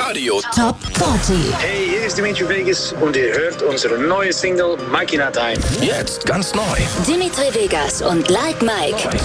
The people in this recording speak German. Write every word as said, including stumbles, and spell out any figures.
Radio Top vierzig. Hey, hier ist Dimitri Vegas und ihr hört unsere neue Single Makina Time. Jetzt ganz neu. Dimitri Vegas und Like Mike.